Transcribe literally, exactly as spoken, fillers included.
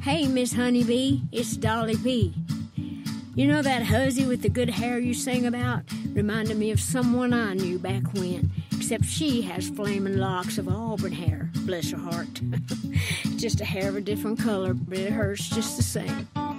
Hey, Miss Honeybee, it's Dolly P. You know that hussy with the good hair you sang about? Reminded me of someone I knew back when, except she has flaming locks of auburn hair, bless her heart. Just a hair of a different color, but it hurts just the same.